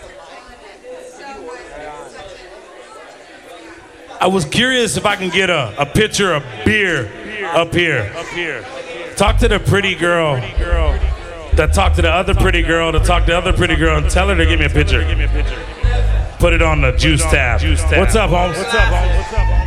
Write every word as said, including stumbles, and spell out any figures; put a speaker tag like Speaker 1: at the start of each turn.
Speaker 1: I was curious if I can get a, a picture of beer up here. Up here. Talk to the pretty girl that talked to the other pretty girl to talk to the other pretty girl and tell her to give me a picture. Put it on the juice tab. What's up, Holmes? What's up, Holmes? What's up, Holmes?